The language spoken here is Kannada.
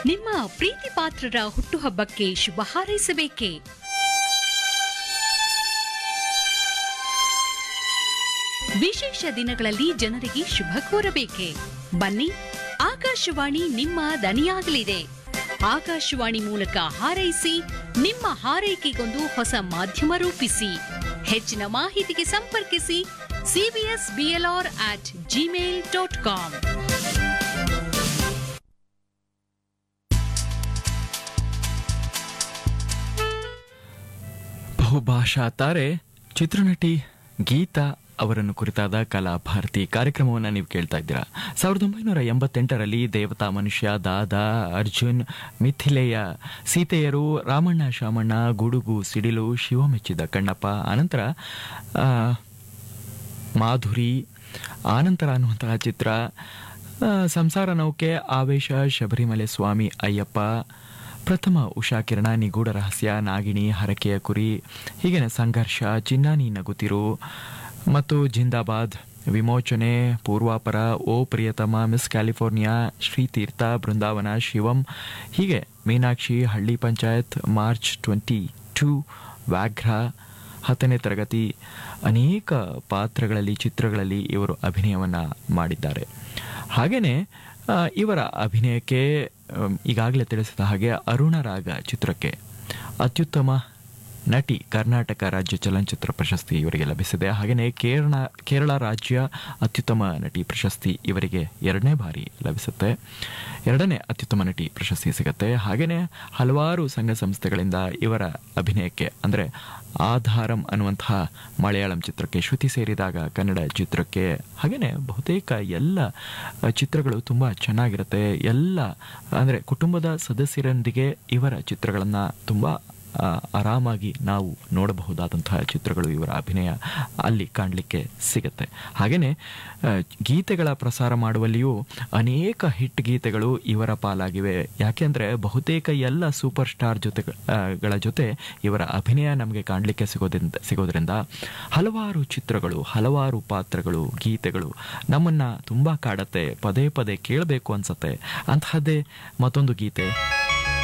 ನಿಮ್ಮ ಪ್ರೀತಿ ಪಾತ್ರರ ಹುಟ್ಟುಹಬ್ಬಕ್ಕೆ ಶುಭ ಹಾರೈಸಬೇಕೇ? ವಿಶೇಷ ದಿನಗಳಲ್ಲಿ ಜನರಿಗೆ ಶುಭ ಕೋರಬೇಕೆ? ಬನ್ನಿ, ಆಕಾಶವಾಣಿ ನಿಮ್ಮ ದನಿಯಾಗಲಿದೆ. ಆಕಾಶವಾಣಿ ಮೂಲಕ ಹಾರೈಸಿ, ನಿಮ್ಮ ಹಾರೈಕೆಗೊಂದು ಹೊಸ ಮಾಧ್ಯಮ ರೂಪಿಸಿ. ಹೆಚ್ಚಿನ ಮಾಹಿತಿಗೆ ಸಂಪರ್ಕಿಸಿ cbsblr@gmail.com. ಬಹುಭಾಷಾ ತಾರೆ ಚಿತ್ರನಟಿ ಗೀತಾ ಅವರನ್ನು ಕುರಿತಾದ ಕಲಾಭಾರತಿ ಕಾರ್ಯಕ್ರಮವನ್ನು ನೀವು ಕೇಳ್ತಾ ಇದ್ದೀರಾ. 1988ರಲ್ಲಿ ದೇವತಾ ಮನುಷ್ಯ, ದಾದಾ, ಅರ್ಜುನ್, ಮಿಥಿಲೆಯ ಸೀತೆಯರು, ರಾಮಣ್ಣ ಶಾಮಣ್ಣ, ಗುಡುಗು ಸಿಡಿಲು, ಶಿವ ಮೆಚ್ಚಿದ ಕಣ್ಣಪ್ಪ, ಅನಂತರ ಮಾಧುರಿ, ಆನಂತರ ಅನ್ನುವಂತಹ ಚಿತ್ರ, ಸಂಸಾರ ನೌಕೆ, ಆವೇಶ, ಶಬರಿಮಲೆ ಸ್ವಾಮಿ ಅಯ್ಯಪ್ಪ, ಪ್ರಥಮ ಉಷಾಕಿರಣ, ನಿಗೂಢ ರಹಸ್ಯ, ನಾಗಿಣಿ, ಹರಕೆಯ ಕುರಿ, ಹೀಗೆ ಸಂಘರ್ಷ, ಚಿನ್ನಾನಿ ನಗುತ್ತಿರು ಮತ್ತು ಜಿಂದಾಬಾದ್, ವಿಮೋಚನೆ, ಪೂರ್ವಾಪರ, ಓ ಪ್ರಿಯತಮ, ಮಿಸ್ ಕ್ಯಾಲಿಫೋರ್ನಿಯಾ, ಶ್ರೀತೀರ್ಥ, ಬೃಂದಾವನ, ಶಿವಂ, ಹೀಗೆ ಮೀನಾಕ್ಷಿ, ಹಳ್ಳಿ ಪಂಚಾಯತ್, ಮಾರ್ಚ್ 22, ವ್ಯಾಘ್ರ, 10ನೇ ತರಗತಿ, ಅನೇಕ ಪಾತ್ರಗಳಲ್ಲಿ, ಚಿತ್ರಗಳಲ್ಲಿ ಇವರು ಅಭಿನಯವನ್ನು ಮಾಡಿದ್ದಾರೆ. ಹಾಗೆಯೇ ಇವರ ಅಭಿನಯಕ್ಕೆ ಈಗಾಗಲೇ ತಿಳಿಸಿದ ಹಾಗೆ ಅರುಣರಾಗ ಚಿತ್ರಕ್ಕೆ ಅತ್ಯುತ್ತಮ ನಟಿ ಕರ್ನಾಟಕ ರಾಜ್ಯ ಚಲನಚಿತ್ರ ಪ್ರಶಸ್ತಿ ಇವರಿಗೆ ಲಭಿಸಿದೆ. ಹಾಗೆಯೇ ಕೇರಳ ರಾಜ್ಯ ಅತ್ಯುತ್ತಮ ನಟಿ ಪ್ರಶಸ್ತಿ ಇವರಿಗೆ 2ನೇ ಬಾರಿ ಲಭಿಸುತ್ತೆ. 2ನೇ ಅತ್ಯುತ್ತಮ ನಟಿ ಪ್ರಶಸ್ತಿ ಸಿಗುತ್ತೆ. ಹಾಗೆಯೇ ಹಲವಾರು ಸಂಘ ಸಂಸ್ಥೆಗಳಿಂದ ಇವರ ಅಭಿನಯಕ್ಕೆ, ಅಂದರೆ ಆಧಾರಂ ಅನ್ನುವಂತಹ ಮಲಯಾಳಂ ಚಿತ್ರಕ್ಕೆ, ಶ್ರುತಿ ಸೇರಿದಾಗ ಕನ್ನಡ ಚಿತ್ರಕ್ಕೆ, ಹಾಗೆಯೇ ಬಹುತೇಕ ಎಲ್ಲ ಚಿತ್ರಗಳು ತುಂಬ ಚೆನ್ನಾಗಿರುತ್ತೆ. ಎಲ್ಲ ಅಂದರೆ ಕುಟುಂಬದ ಸದಸ್ಯರೊಂದಿಗೆ ಇವರ ಚಿತ್ರಗಳನ್ನು ತುಂಬ ಆರಾಮಾಗಿ ನಾವು ನೋಡಬಹುದಾದಂತಹ ಚಿತ್ರಗಳು ಇವರ ಅಭಿನಯ ಅಲ್ಲಿ ಕಾಣಲಿಕ್ಕೆ ಸಿಗುತ್ತೆ. ಹಾಗೆಯೇ ಗೀತೆಗಳ ಪ್ರಸಾರ ಮಾಡುವಲ್ಲಿಯೂ ಅನೇಕ ಹಿಟ್ ಗೀತೆಗಳು ಇವರ ಪಾಲಾಗಿವೆ. ಯಾಕೆಂದರೆ ಬಹುತೇಕ ಎಲ್ಲ ಸೂಪರ್ ಸ್ಟಾರ್ ಗಳ ಜೊತೆ ಇವರ ಅಭಿನಯ ನಮಗೆ ಕಾಣಲಿಕ್ಕೆ ಸಿಗೋದ್ರಿಂದ ಹಲವಾರು ಚಿತ್ರಗಳು, ಹಲವಾರು ಪಾತ್ರಗಳು, ಗೀತೆಗಳು ನಮ್ಮನ್ನು ತುಂಬ ಕಾಡತ್ತೆ, ಪದೇ ಪದೇ ಕೇಳಬೇಕು ಅನ್ಸತ್ತೆ. ಅಂತಹದ್ದೇ ಮತ್ತೊಂದು ಗೀತೆ